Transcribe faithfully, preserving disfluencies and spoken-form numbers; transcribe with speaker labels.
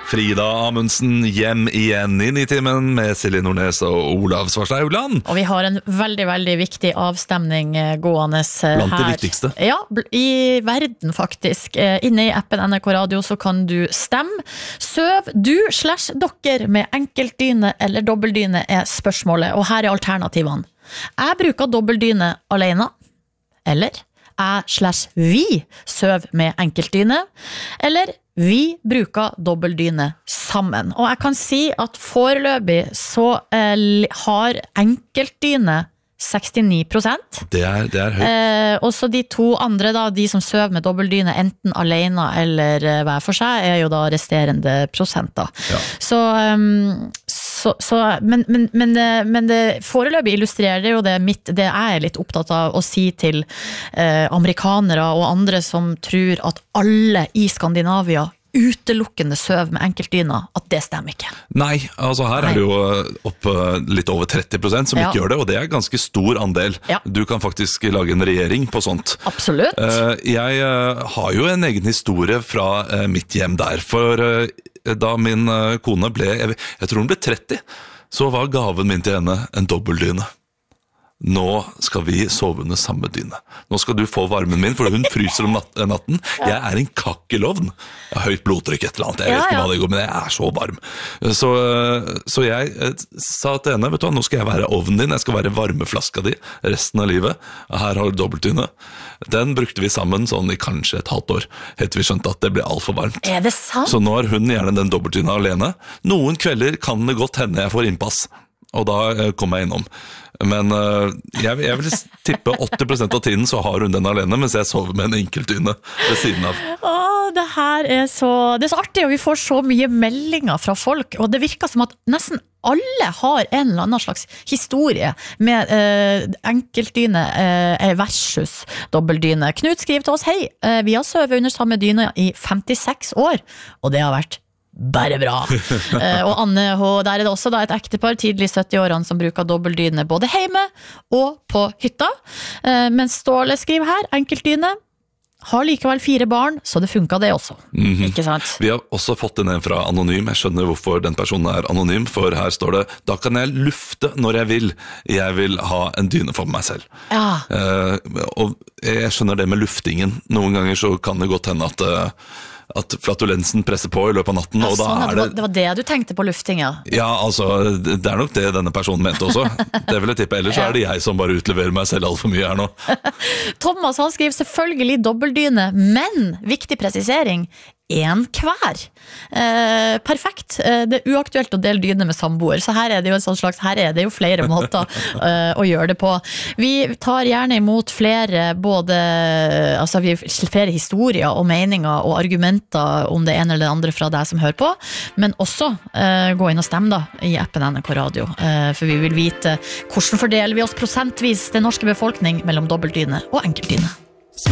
Speaker 1: Frida Amundsen hjem igjen inn i timen med Silje Nordnes og Olav Svarstad Haugland.
Speaker 2: Og vi har en veldig, veldig viktig avstemning gående her.
Speaker 1: Blant det viktigste.
Speaker 2: Ja, i verden faktisk. Inne i appen N R K Radio så kan du stemme. Søv du slash dere med enkeltdyne eller dobbeltdyne er spørsmålet, og her er alternativene. Jeg bruker dobbeltdyne alene, eller jeg slash vi søv med enkeltdyne, eller vi bruker dobbeltdyne sammen. Og jeg kan si at foreløpig så eh, har enkeltdyne sekstini prosent.
Speaker 1: Det er, det er høyt.
Speaker 2: Eh, og så de to andre da, de som søv med dobbeltdyne enten alene eller eh, hver for seg, er jo da resterende prosenter.
Speaker 1: Ja.
Speaker 2: Så, um, så, så men, men, men, men det foreløpig illustrerer jo det mitt, det jeg er litt opptatt av å si til eh, amerikanere og andre som tror at alle i Skandinavia utelukkende søv med enkeltdyner, at det stemmer ikke.
Speaker 1: Nei, altså her er det jo opp litt over tretti prosent som
Speaker 2: ja.
Speaker 1: ikke gjør det, og det er ganske stor andel.
Speaker 2: Ja.
Speaker 1: Du kan faktisk lage en regjering på sånt.
Speaker 2: Absolutt.
Speaker 1: Jeg har jo en egen historie fra mitt hjem der, for da min kone ble, jeg tror hun ble tretti, så var gaven min til henne en dobbeltdyne. Nå skal vi sove under samme dyne. Nå skal du få varmen min, for hun fryser om nat- natten. Jeg er en kakkelovn. Jeg har høyt blodtrykk et eller annet, jeg vet
Speaker 2: Ja,
Speaker 1: ikke
Speaker 2: ja.
Speaker 1: hva det går, men jeg er så varm. Så, så jeg eh, sa til henne, vet du hva, nå skal jeg være ovnen din, jeg skal være varmeflaska di resten av livet. Her har du dobbeltdyne. Den brukte vi sammen sånn i kanskje et halvt år, helt til vi skjønte at det ble alt for varmt.
Speaker 2: Er det sant?
Speaker 1: Så nå har hun gjerne den dobbeltdyna alene. Noen kvelder kan det godt hende jeg får innpass, og da eh, kommer jeg innom. Men uh, jeg, jeg vil tippe åtti prosent av tiden så har hun den alene, mens jeg sover med en enkeltdyne ved siden av.
Speaker 2: Åh, det her er så, det er så artig, og vi får så mye meldinger fra folk, og det virker som at nesten alle har en eller annen slags historie med eh, enkeltdyne eh, versus dobbeltdyne. Knut skriver til oss, hei, eh, vi har søvet under samme dyne i femtiseks år, og det har vært bare bra. eh, og Anne, og der er det også da et ektepar tidlig i sytti-årene som bruker dobbeltdyne både hjemme og på hytta. Eh, men Ståle skriver her, enkeltdyne, har likevel fire barn, så det funket det også.
Speaker 1: Mm-hmm.
Speaker 2: Ikke sant?
Speaker 1: Vi har også fått inn en fra Anonym. Jeg skjønner hvorfor den personen er anonym, for her står det, da kan jeg lufte når jeg vil. Jeg vil ha en dyne for meg selv.
Speaker 2: Ja.
Speaker 1: Eh, og jeg skjønner det med luftingen. Noen ganger så kan det godt hende at uh, at flatulensen presser på i løpet av natten,
Speaker 2: Ja,
Speaker 1: og da
Speaker 2: sånn,
Speaker 1: er
Speaker 2: det,
Speaker 1: det...
Speaker 2: var, det var det du tenkte på lufting, ja.
Speaker 1: Ja, altså, det er nok det denne personen mente også. Det vil jeg tippe, ellers så er det jeg som bare utleverer meg selv alt for mye her nå.
Speaker 2: Thomas, han skriver selvfølgelig dobbeltdyne, men viktig presisering, en hver. Eh, perfekt. Eh, det er uaktuelt å dele dyne med samboer, så her er det jo en sånn slags, her er det jo flere måter eh, å gjøre det på. Vi tar gjerne imot flere, både, altså vi flere historier og meninger og argumenter om det ene eller det andre fra deg som hører på, men også eh, gå inn og stemme da i appen N R K Radio, eh, for vi vil vite hvordan fordeler vi oss prosentvis den norske befolkning mellom dobbeltdyne og enkeltdyne.